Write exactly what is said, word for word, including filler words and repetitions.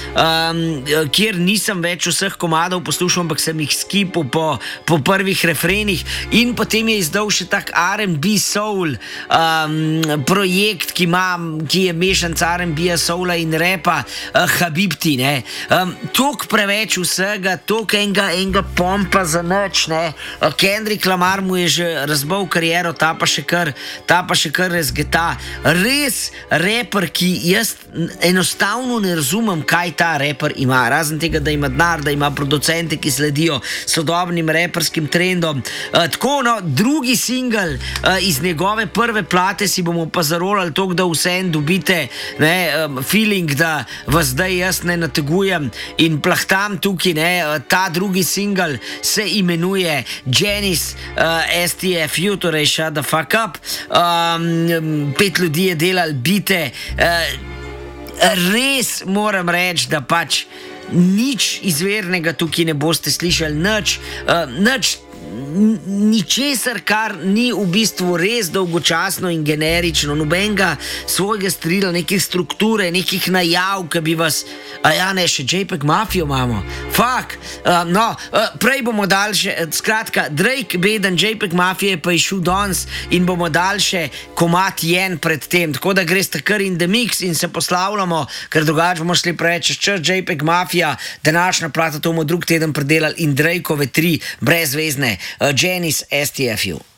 um, kjer nisem več vseh komadov poslušal, ampak sem jih skipal po, po prvih refrenih, in potem je izdal še tak R and B soul um, projekt, ki, ima, ki je mešanca R and B, soula in repa, uh, Habibti. Um, tok preveč vsega, tok enega, enega pompa za nič. Uh, Kendrick Lamar mu je že razbil kariero, ta pa še kar, ta pa še kar razgeta. Res reper, ki jaz enostavno ne razumem, kaj ta reper ima, razen tega, da ima denar, da ima producente, ki sledijo sodobnim reperskim trendom. Uh, tako, no, drugi singel uh, iz njegove prve plate si bomo pa zarolali toliko, da vse en dobite, ne, um, feeling, da vas zdaj jaz ne nategujem in plahtam tukaj, ne. Uh, ta drugi singel se imenuje Janis uh, S T F U, torej Shut the Fuck Up. Um, pet ljudi je delal bite. Uh, res moram reči, da pač nič izvernega tukaj ne boste slišali, nič, uh, nič ničesar, kar ni v bistvu res dolgočasno in generično, nobenega svojega strila, neke strukture, nekih najav, ki bi vas, a ja ne, še JPEG Mafijo imamo, fuck, uh, no, uh, prej bomo dal še, skratka, Drake beden, JPEG Mafije pa je šel danes in bomo dal še komad jen pred tem, tako da greste kar in the mix in se poslavljamo, ker drugače bomo šli preveč čez JPEG Mafija, današnja plata, to bomo drug teden predelali, in Drakeove tri brezvezne, uh, Janis S T F U.